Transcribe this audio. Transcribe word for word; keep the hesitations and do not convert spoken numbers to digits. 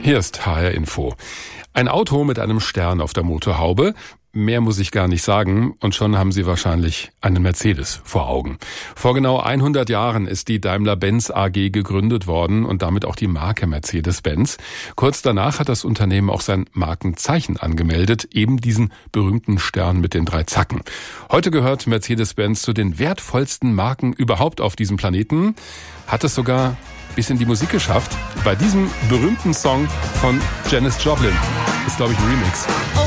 Hier ist H R Info. Ein Auto mit einem Stern auf der Motorhaube. Mehr muss ich gar nicht sagen. Und schon haben Sie wahrscheinlich einen Mercedes vor Augen. Vor genau hundert Jahren ist die Daimler-Benz A G gegründet worden und damit auch die Marke Mercedes-Benz. Kurz danach hat das Unternehmen auch sein Markenzeichen angemeldet, eben diesen berühmten Stern mit den drei Zacken. Heute gehört Mercedes-Benz zu den wertvollsten Marken überhaupt auf diesem Planeten. Hat es sogar bis in die Musik geschafft. Bei diesem berühmten Song von Janis Joplin. Ist, glaube ich, ein Remix.